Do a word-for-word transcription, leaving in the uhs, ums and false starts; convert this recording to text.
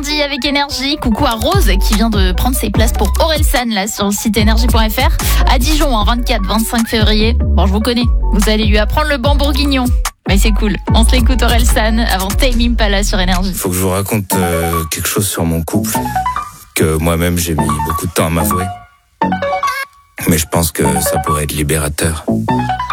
Jordi avec Énergie. Coucou à Rose qui vient de prendre ses places pour Orelsan là sur le site énergie point f r à Dijon en vingt-quatre vingt-cinq février. Bon, je vous connais, vous allez lui apprendre le ban bourguignon. Mais c'est cool, on se l'écoute Orelsan avant Tame Impala sur Énergie. Faut que je vous raconte euh, quelque chose sur mon couple que moi-même j'ai mis beaucoup de temps à m'avouer. Mais je pense que ça pourrait être libérateur.